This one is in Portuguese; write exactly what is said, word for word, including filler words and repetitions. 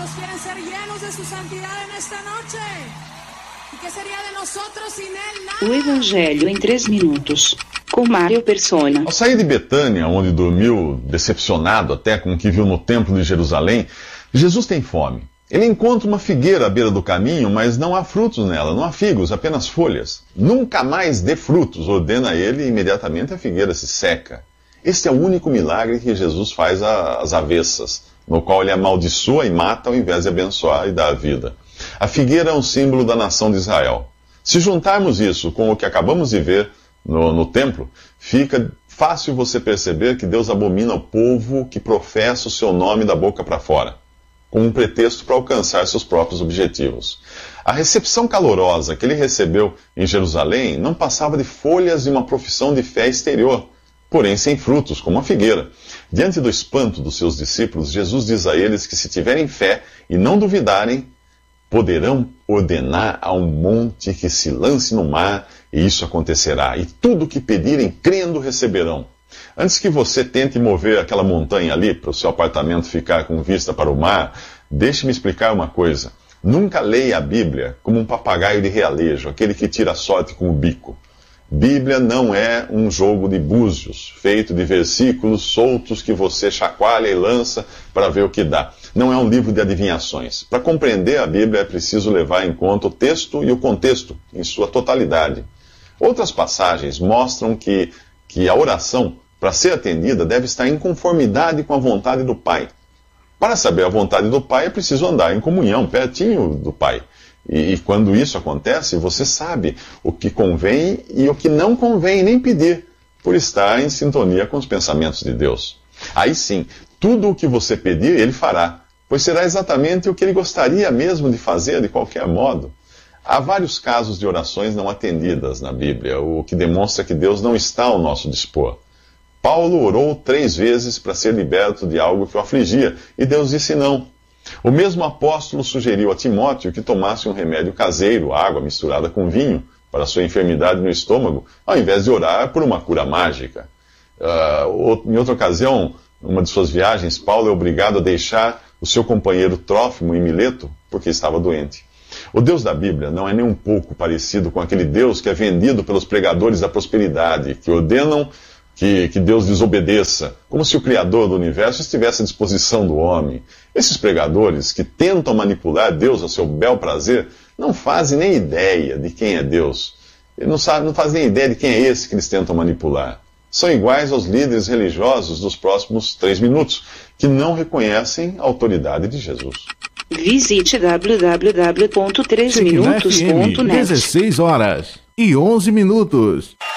¿Cuántos quieren ser llenos de su santidad en esta noche? ¿Y qué sería de nosotros sin él? Nada. O Evangelho em três minutos, com Mário Persona. Ao sair de Betânia, onde dormiu, decepcionado até com o que viu no templo de Jerusalém, Jesus tem fome. Ele encontra uma figueira à beira do caminho, mas não há frutos nela, não há figos, apenas folhas. Nunca mais dê frutos, ordena ele, e imediatamente a figueira se seca. Este é o único milagre que Jesus faz às avessas, no qual ele amaldiçoa e mata ao invés de abençoar e dar a vida. A figueira é um símbolo da nação de Israel. Se juntarmos isso com o que acabamos de ver no, no templo, fica fácil você perceber que Deus abomina o povo que professa o seu nome da boca para fora, com um pretexto para alcançar seus próprios objetivos. A recepção calorosa que ele recebeu em Jerusalém não passava de folhas de uma profissão de fé exterior, porém sem frutos, como a figueira. Diante do espanto dos seus discípulos, Jesus diz a eles que se tiverem fé e não duvidarem, poderão ordenar a um monte que se lance no mar, e isso acontecerá. E tudo o que pedirem, crendo, receberão. Antes que você tente mover aquela montanha ali para o seu apartamento ficar com vista para o mar, deixe-me explicar uma coisa. Nunca leia a Bíblia como um papagaio de realejo, aquele que tira a sorte com o bico. Bíblia não é um jogo de búzios, feito de versículos soltos que você chacoalha e lança para ver o que dá. Não é um livro de adivinhações. Para compreender a Bíblia é preciso levar em conta o texto e o contexto, em sua totalidade. Outras passagens mostram que, que a oração, para ser atendida, deve estar em conformidade com a vontade do Pai. Para saber a vontade do Pai, é preciso andar em comunhão, pertinho do Pai. E, e quando isso acontece, você sabe o que convém e o que não convém nem pedir, por estar em sintonia com os pensamentos de Deus. Aí sim, tudo o que você pedir, Ele fará, pois será exatamente o que Ele gostaria mesmo de fazer de qualquer modo. Há vários casos de orações não atendidas na Bíblia, o que demonstra que Deus não está ao nosso dispor. Paulo orou três vezes para ser liberto de algo que o afligia, e Deus disse não. O mesmo apóstolo sugeriu a Timóteo que tomasse um remédio caseiro, água misturada com vinho, para sua enfermidade no estômago, ao invés de orar por uma cura mágica. Uh, em outra ocasião, numa de suas viagens, Paulo é obrigado a deixar o seu companheiro Trófimo em Mileto, porque estava doente. O Deus da Bíblia não é nem um pouco parecido com aquele Deus que é vendido pelos pregadores da prosperidade, que ordenam Que, que Deus desobedeça, como se o Criador do universo estivesse à disposição do homem. Esses pregadores que tentam manipular Deus a seu bel prazer não fazem nem ideia de quem é Deus. Eles não, sabem, não fazem nem ideia de quem é esse que eles tentam manipular. São iguais aos líderes religiosos dos próximos três minutos, que não reconhecem a autoridade de Jesus. Visite w w w ponto três minutos ponto net. dezesseis horas e onze minutos.